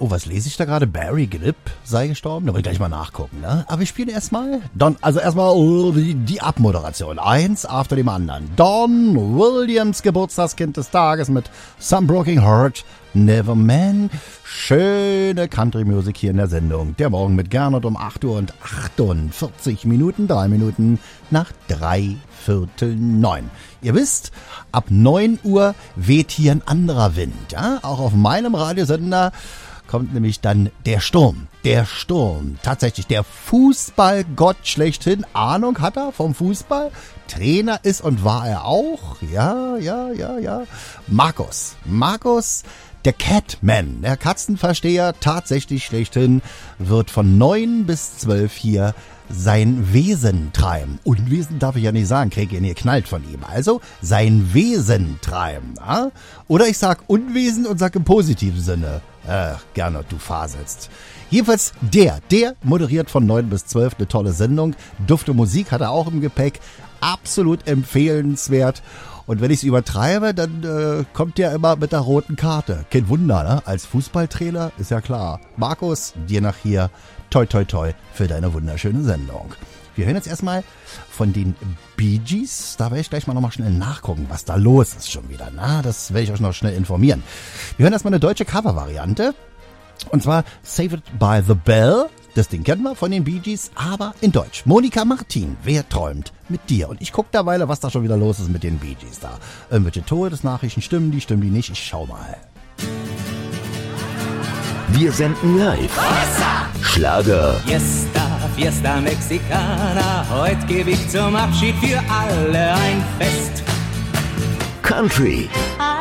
Oh, was lese ich da gerade? Barry Gibb sei gestorben? Da will ich gleich mal nachgucken, ne? Aber wir spielen erstmal die Abmoderation. Eins after dem anderen. Don Williams, Geburtstagskind des Tages mit Some Broken Heart, Never Man. Schöne Country-Musik hier in der Sendung. Der Morgen mit Gernot um 8 Uhr und 48 Minuten, 3 Minuten nach 8:45. Ihr wisst, ab 9 Uhr weht hier ein anderer Wind. Ja? Auch auf meinem Radiosender kommt nämlich dann der Sturm. Der Sturm. Tatsächlich der Fußballgott schlechthin. Ahnung hat er vom Fußball. Trainer ist und war er auch. Ja. Markus, der Catman, der Katzenversteher, tatsächlich schlechthin, wird von 9 bis 12 hier sein Wesen treiben. Unwesen darf ich ja nicht sagen, krieg ihn geknallt von ihm. Also sein Wesen treiben. Ja? Oder ich sag Unwesen und sag im positiven Sinne. Gernot, du faselst. Jedenfalls der moderiert von 9 bis 12 eine tolle Sendung. Dufte Musik hat er auch im Gepäck. Absolut empfehlenswert. Und wenn ich es übertreibe, dann kommt der immer mit der roten Karte. Kein Wunder, ne? Als Fußballtrainer ist ja klar. Markus, dir nach hier. Toi, toi, toi für deine wunderschöne Sendung. Wir hören jetzt erstmal von den Bee Gees. Da werde ich gleich mal nochmal schnell nachgucken, was da los ist schon wieder. Na, das werde ich euch noch schnell informieren. Wir hören erstmal eine deutsche Covervariante. Und zwar Save It by the Bell. Das Ding kennen wir von den Bee Gees, aber in Deutsch. Monika Martin, wer träumt mit dir? Und ich gucke derweil, was da schon wieder los ist mit den Bee Gees da. Irgendwelche Todesnachrichten, stimmen die nicht? Ich schau mal. Wir senden live. Schlager. Fiesta Mexicana, heute gebe ich zum Abschied für alle ein Fest. Country.